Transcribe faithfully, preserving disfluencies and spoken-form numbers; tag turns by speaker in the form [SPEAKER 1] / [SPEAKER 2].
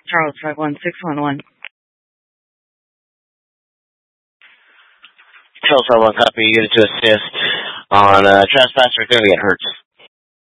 [SPEAKER 1] Charles, five one six one one.
[SPEAKER 2] Charles five one, copy. Unit to assist on uh, trespasser. Going to get hurt.